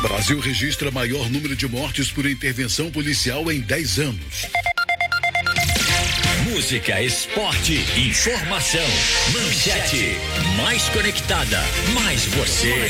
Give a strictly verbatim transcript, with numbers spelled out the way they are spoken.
Brasil registra maior número de mortes por intervenção policial em dez anos. Música, esporte, informação. Manchete. Mais conectada, mais você.